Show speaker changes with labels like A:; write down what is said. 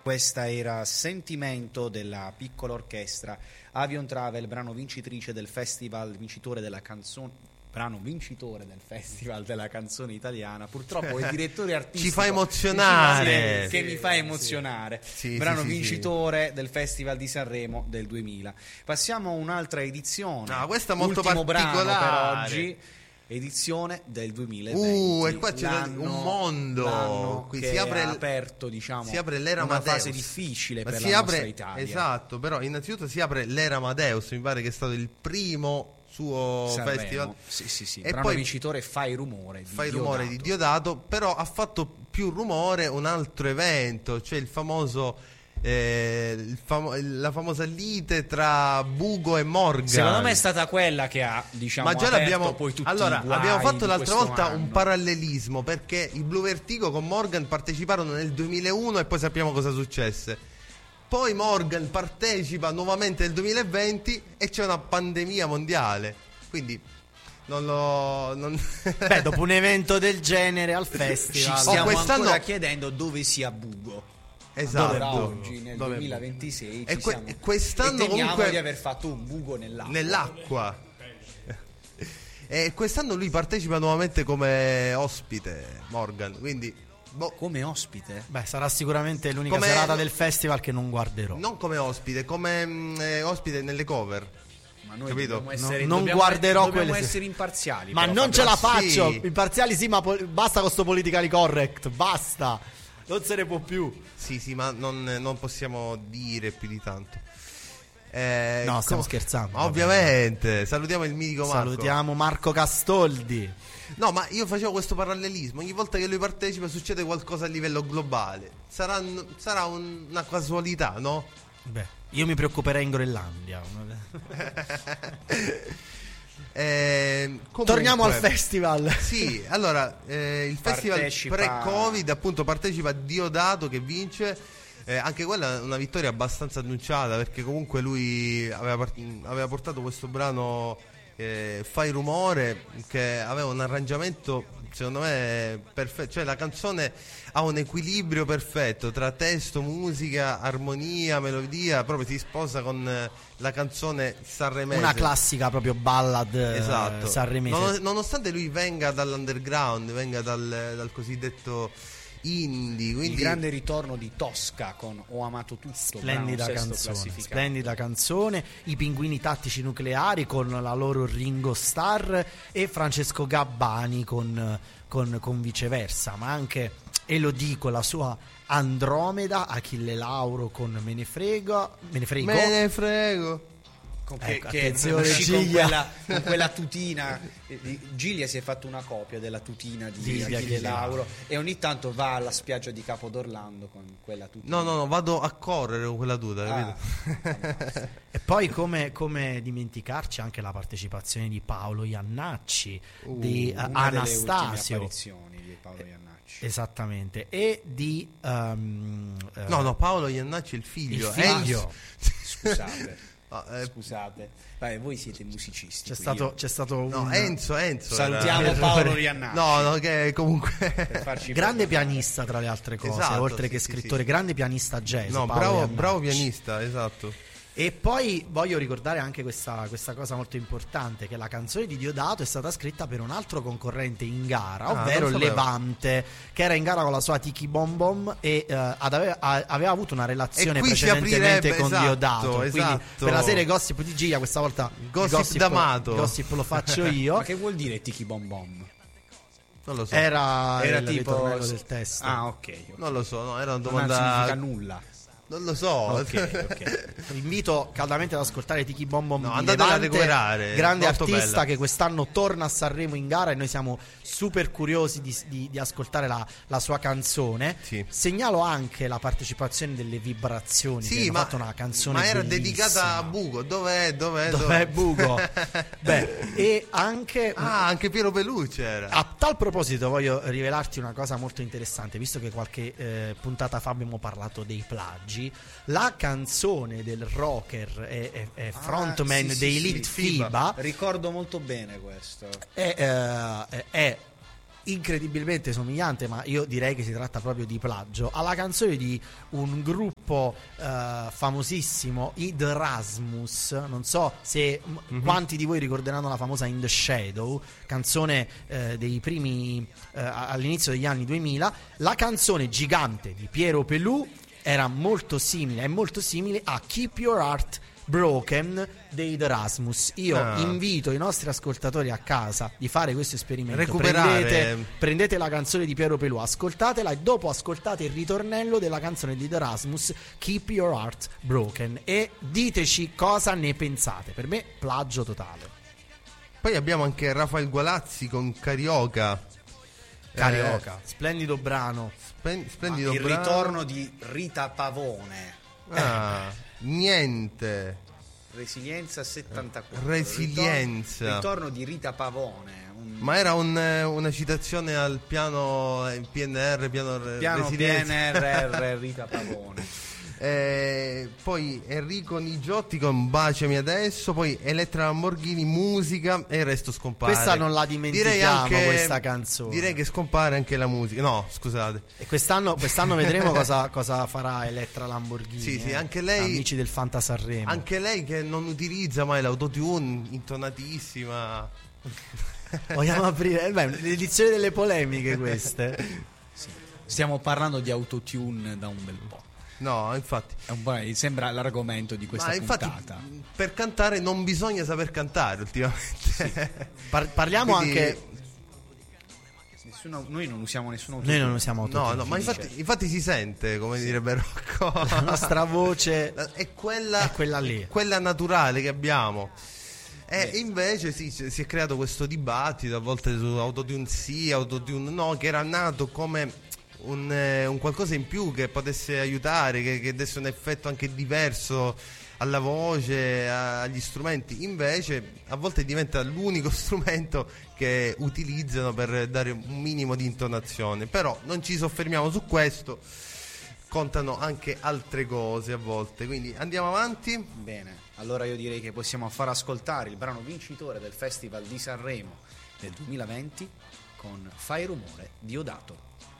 A: Questa era Sentimento della piccola orchestra Avion Travel, brano vincitrice del festival, vincitore della canzone, brano vincitore del festival della canzone italiana. Purtroppo il direttore artistico
B: ci fa emozionare,
A: che mi fa emozionare.
B: Sì,
A: brano
B: sì,
A: vincitore del Festival di Sanremo del 2000. Passiamo a un'altra edizione.
B: Questa è molto
A: ultimo
B: particolare
A: brano per oggi. Edizione del 2020.
B: E qua c'è un mondo. Qui si apre
A: aperto, diciamo,
B: si apre l'era
A: una
B: Amadeus.
A: fase difficile
B: Ma
A: per
B: si
A: la
B: apre,
A: nostra Italia.
B: Esatto, però innanzitutto si apre l'era Amadeus, mi pare che è stato il primo suo
A: Sanremo.
B: festival.
A: Sì.
B: E
A: brano
B: poi
A: vincitore Fai rumore
B: di Diodato, però ha fatto più rumore un altro evento, cioè il famoso la famosa lite tra Bugo e Morgan.
A: Secondo me è stata quella che ha, diciamo,
B: ma già
A: aperto
B: l'abbiamo
A: poi tutti
B: allora
A: i guai
B: abbiamo fatto
A: di
B: l'altra
A: questo
B: volta
A: anno.
B: un parallelismo, perché i Blue Vertigo con Morgan parteciparono nel 2001 e poi sappiamo cosa successe. Poi Morgan partecipa nuovamente nel 2020 e c'è una pandemia mondiale, quindi
C: Beh, dopo un evento del genere al festival
A: ci stiamo
B: quest'anno
A: ancora chiedendo dove sia Bugo.
B: esatto,
A: Dove oggi nel 2026
B: e
A: ci siamo,
B: quest'anno
A: e temiamo
B: comunque
A: di aver fatto un buco nell'acqua.
B: E quest'anno lui partecipa nuovamente come ospite, Morgan, quindi
A: come ospite?
C: Beh, sarà sicuramente l'unica
B: Come-
C: serata del festival che non guarderò.
B: non come ospite, come ospite nelle cover.
A: Ma noi
B: Capito?
A: dobbiamo essere,
C: non
A: dobbiamo-
C: guarderò
A: dobbiamo
C: quelle
A: essere imparziali.
C: Ma
A: però,
C: non ce
A: Fabio.
C: la faccio.
B: sì.
C: Imparziali sì, ma basta con sto politically correct. Basta. Non se ne può più.
B: Sì, ma non possiamo dire più di tanto.
C: No, stiamo scherzando.
B: Ma ovviamente, salutiamo il mitico Marco.
C: Salutiamo Marco Castoldi.
B: No, ma io facevo questo parallelismo. Ogni volta che lui partecipa succede qualcosa a livello globale. Sarà una casualità, no?
C: Beh, io mi preoccuperei in Groenlandia.
B: Comunque,
C: Torniamo al festival.
B: Sì, allora il festival
A: Partecipa-
B: pre-Covid, appunto, partecipa Diodato che vince. Anche quella è una vittoria abbastanza annunciata, perché comunque lui aveva portato questo brano Fai rumore, che aveva un arrangiamento secondo me perfetto, cioè la canzone ha un equilibrio perfetto tra testo, musica, armonia, melodia, proprio si sposa con la canzone sanremese,
C: Una classica proprio ballad
B: esatto,
C: sanremese.
B: nonostante lui venga dall'underground, venga dal cosiddetto indie, quindi
A: Il grande ritorno di Tosca con Ho amato tutto,
C: Splendida
A: brano sesto
C: canzone,
A: classificato.
C: splendida canzone. I Pinguini Tattici Nucleari con la loro Ringo Starr e Francesco Gabbani con Viceversa, ma anche Elodie con la sua Andromeda, Achille Lauro con Me ne frego.
B: me ne frego.
C: Ecco,
A: Che
C: attenzione,
A: uscì con
C: Giglia.
A: quella tutina. Giglia si è fatto una copia della tutina di Achille Lauro e ogni tanto va alla spiaggia di Capodorlando con quella tutina.
B: No, vado a correre con quella tuta, capito?
C: E poi come dimenticarci anche la partecipazione di Paolo Iannacci, di
A: Una
C: Anastasio,
A: delle ultime apparizioni di Paolo Iannacci.
C: esattamente, e di
B: No, Paolo Iannacci è il figlio.
C: il figlio.
A: Scusate.
B: Scusate.
A: Scusate, vai, voi siete musicisti.
C: C'è stato un
B: Enzo
A: Salutiamo
B: era-
A: Paolo Iannacci.
B: No, che comunque
A: per farci
C: grande
A: perdonare.
C: pianista tra le altre cose,
B: Esatto,
C: oltre che
B: sì,
C: scrittore,
B: sì.
C: grande pianista jazz.
B: No,
C: Paolo
B: bravo
C: Iannacci.
B: pianista, esatto.
C: E poi voglio ricordare anche questa cosa molto importante, che la canzone di Diodato è stata scritta per un altro concorrente in gara, ovvero
B: non sapevo.
C: Levante, che era in gara con la sua Tiki Bom Bom e aveva avuto una relazione
B: E qui si
C: precedentemente
B: aprirebbe,
C: con
B: esatto,
C: Diodato. Quindi
B: esatto.
C: per la serie Gossip di Giga questa volta
B: Gossip d'amato.
C: Gossip lo faccio io.
A: Ma che vuol dire Tiki Bom Bom?
B: Non lo so.
C: Era il
A: tipo
C: ritornello del testo.
A: Ah, ok.
B: Non lo so, no, era una
A: Non significa
B: domanda.
A: nulla.
B: Non lo so.
A: Ok.
C: Vi invito caldamente ad ascoltare Tiki Bom Bom
B: No,
C: di
B: andatela a
C: Levante,
B: recuperare,
C: grande
B: molto
C: artista
B: bella.
C: che quest'anno torna a Sanremo in gara e noi siamo super curiosi di ascoltare la sua canzone.
B: Sì.
C: Segnalo anche la partecipazione delle Vibrazioni, che
B: Sì,
C: hanno
B: ma,
C: fatto una canzone
B: ma era
C: bellissima.
B: dedicata a Bugo. Dov'è?
C: Dov'è Bugo? Beh, e anche
B: Anche Piero Pelucci era.
C: a tal proposito voglio rivelarti una cosa molto interessante, visto che qualche puntata fa abbiamo parlato dei plagi. La canzone del rocker e frontman dei Elite FIBA
A: Ricordo molto bene questo.
C: è incredibilmente somigliante, ma io direi che si tratta proprio di plagio, alla canzone di un gruppo famosissimo, i The Rasmus. Non so se quanti di voi ricorderanno la famosa In the Shadow, canzone dei primi all'inizio degli anni 2000. La canzone gigante di Piero Pelù era molto simile, è molto simile a Keep Your Heart Broken dei The Rasmus. Io invito i nostri ascoltatori a casa di fare questo esperimento. Prendete la canzone di Piero Pelù, ascoltatela e dopo ascoltate il ritornello della canzone di The Rasmus, Keep Your Heart Broken, e diteci cosa ne pensate. Per me plagio totale.
B: Poi abbiamo anche Rafael Gualazzi con Carioca.
C: Splendido brano.
B: Splendido
A: il
B: brano.
A: ritorno di Rita Pavone.
B: Niente.
A: Resilienza 74.
B: Resilienza.
A: Ritorno di Rita Pavone.
B: Ma era una citazione al piano PNR, piano
A: PNRR Rita Pavone.
B: Poi Enrico Nigiotti con Baciami adesso. Poi Elettra Lamborghini, musica, e il resto scompare.
C: Questa non la dimentichiamo, questa canzone.
B: Direi che scompare anche la musica. No, scusate.
C: E quest'anno vedremo cosa farà Elettra Lamborghini.
B: Sì, anche lei.
C: Amici del Fanta Sanremo.
B: Anche lei che non utilizza mai l'autotune, intonatissima.
C: Vogliamo aprire l'edizione delle polemiche queste.
A: Sì. Stiamo parlando di autotune da un bel po'.
B: No, infatti.
A: Sembra l'argomento di questa puntata.
B: Infatti, per cantare non bisogna saper cantare ultimamente.
C: Sì. Parliamo
B: quindi,
C: anche.
A: Noi non usiamo nessuno.
C: Noi non usiamo autotune.
B: No, ma infatti si sente, come direbbe Rocco.
C: La nostra voce
B: è quella
C: lì.
B: Quella naturale che abbiamo. E invece si è creato questo dibattito a volte su autotune sì, autotune no, che era nato come un qualcosa in più che potesse aiutare, che desse un effetto anche diverso alla voce, agli strumenti. Invece a volte diventa l'unico strumento che utilizzano per dare un minimo di intonazione. Però non ci soffermiamo su questo, contano anche altre cose a volte. Quindi andiamo avanti.
A: Bene, allora io direi che possiamo far ascoltare il brano vincitore del Festival di Sanremo del 2020 con Fai rumore, Diodato.